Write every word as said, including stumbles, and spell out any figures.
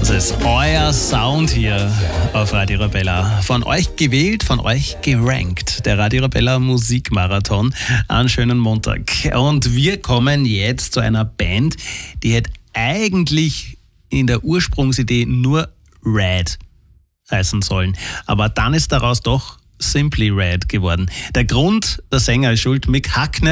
Das ist euer Sound hier auf Radio Arabella. Von euch gewählt, von euch gerankt. Der Radio Arabella Musikmarathon an schönen Montag. Und wir kommen jetzt zu einer Band, die hätte eigentlich in der Ursprungsidee nur Red heißen sollen. Aber dann ist daraus doch Simply Red geworden. Der Grund, der Sänger ist schuld, Mick Hucknall.